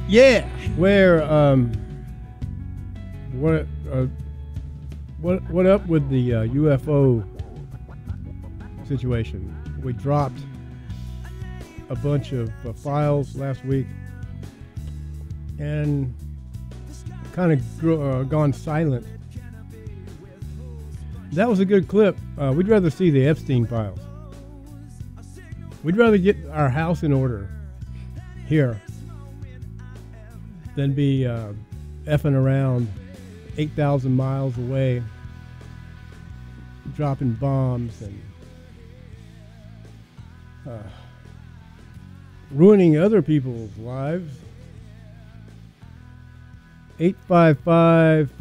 Yeah. Where what what up with the UFO situation? We dropped a bunch of files last week and kind of gone silent. That was a good clip. We'd rather see the Epstein files. We'd rather get our house in order here than be effing around 8,000 miles away, dropping bombs and ruining other people's lives. 855